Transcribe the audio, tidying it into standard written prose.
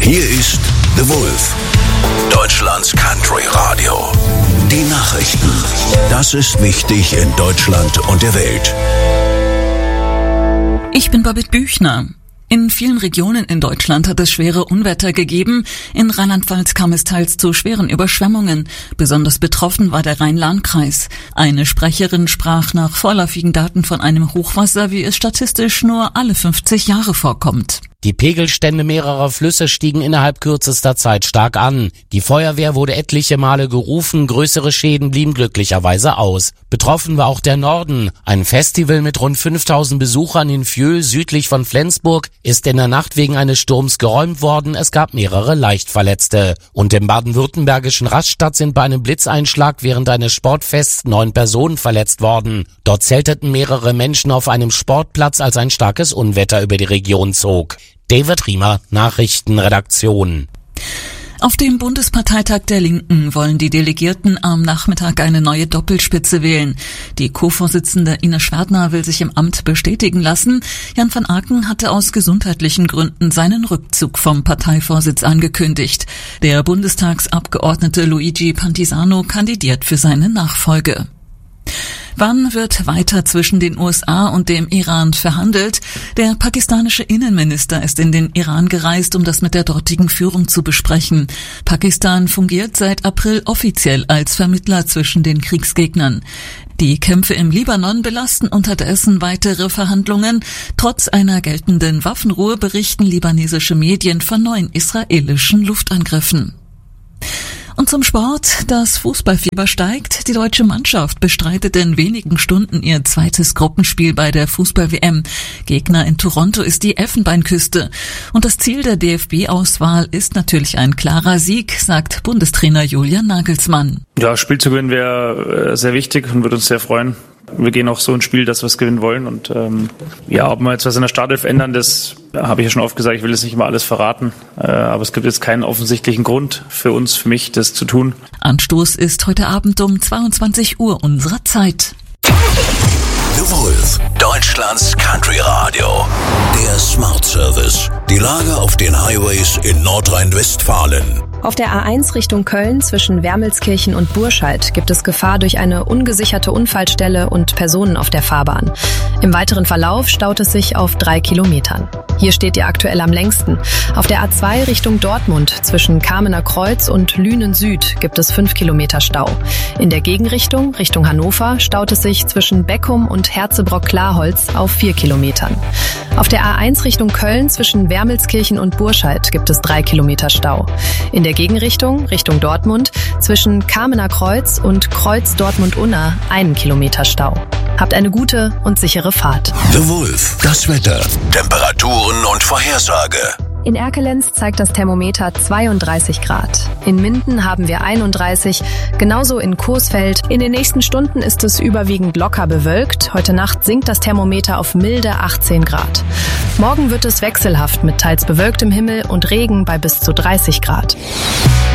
Hier ist The Wolf, Deutschlands Country Radio. Die Nachrichten. Das ist wichtig in Deutschland und der Welt. Ich bin Babette Büchner. In vielen Regionen in Deutschland hat es schwere Unwetter gegeben. In Rheinland-Pfalz kam es teils zu schweren Überschwemmungen. Besonders betroffen war der Rhein-Lahn-Kreis. Eine Sprecherin sprach nach vorläufigen Daten von einem Hochwasser, wie es statistisch nur alle 50 Jahre vorkommt. Die Pegelstände mehrerer Flüsse stiegen innerhalb kürzester Zeit stark an. Die Feuerwehr wurde etliche Male gerufen, größere Schäden blieben glücklicherweise aus. Betroffen war auch der Norden. Ein Festival mit rund 5000 Besuchern in Vieux, südlich von Flensburg, ist in der Nacht wegen eines Sturms geräumt worden. Es gab mehrere Leichtverletzte. Und im baden-württembergischen Rastatt sind bei einem Blitzeinschlag während eines Sportfests 9 Personen verletzt worden. Dort zelteten mehrere Menschen auf einem Sportplatz, als ein starkes Unwetter über die Region zog. David Riemer, Nachrichtenredaktion. Auf dem Bundesparteitag der Linken wollen die Delegierten am Nachmittag eine neue Doppelspitze wählen. Die Co-Vorsitzende Ines Schwerdner will sich im Amt bestätigen lassen. Jan van Aken hatte aus gesundheitlichen Gründen seinen Rückzug vom Parteivorsitz angekündigt. Der Bundestagsabgeordnete Luigi Pantisano kandidiert für seine Nachfolge. Wann wird weiter zwischen den USA und dem Iran verhandelt? Der pakistanische Innenminister ist in den Iran gereist, um das mit der dortigen Führung zu besprechen. Pakistan fungiert seit April offiziell als Vermittler zwischen den Kriegsgegnern. Die Kämpfe im Libanon belasten unterdessen weitere Verhandlungen. Trotz einer geltenden Waffenruhe berichten libanesische Medien von neuen israelischen Luftangriffen. Und zum Sport. Das Fußballfieber steigt. Die deutsche Mannschaft bestreitet in wenigen Stunden ihr zweites Gruppenspiel bei der Fußball-WM. Gegner in Toronto ist die Elfenbeinküste. Und das Ziel der DFB-Auswahl ist natürlich ein klarer Sieg, sagt Bundestrainer Julian Nagelsmann. Ja, Spiel zu gewinnen wäre sehr wichtig und würde uns sehr freuen. Wir gehen auch so ins Spiel, dass wir es gewinnen wollen. Und ob wir jetzt was in der Startelf ändern, das habe ich ja schon oft gesagt, ich will jetzt nicht immer alles verraten. Aber es gibt jetzt keinen offensichtlichen Grund für mich, das zu tun. Anstoß ist heute Abend um 22 Uhr unserer Zeit. The Wolf, Deutschlands Country Radio. Der Smart Service. Die Lage auf den Highways in Nordrhein-Westfalen. Auf der A1 Richtung Köln zwischen Wermelskirchen und Burscheid gibt es Gefahr durch eine ungesicherte Unfallstelle und Personen auf der Fahrbahn. Im weiteren Verlauf staut es sich auf 3 Kilometern. Hier steht ihr aktuell am längsten. Auf der A2 Richtung Dortmund zwischen Kamener Kreuz und Lünen Süd gibt es 5 Kilometer Stau. In der Gegenrichtung, Richtung Hannover, staut es sich zwischen Beckum und Herzebrock-Klarholz auf 4 Kilometern. Auf der A1 Richtung Köln zwischen Wermelskirchen und Burscheid gibt es 3 Kilometer Stau. In der Gegenrichtung, Richtung Dortmund, zwischen Kamener Kreuz und Kreuz Dortmund-Unna 1 Kilometer Stau. Habt eine gute und sichere Fahrt. The Wolf, das Wetter, Temperaturen und Vorhersage. In Erkelenz zeigt das Thermometer 32 Grad. In Minden haben wir 31, genauso in Coesfeld. In den nächsten Stunden ist es überwiegend locker bewölkt. Heute Nacht sinkt das Thermometer auf milde 18 Grad. Morgen wird es wechselhaft mit teils bewölktem Himmel und Regen bei bis zu 30 Grad.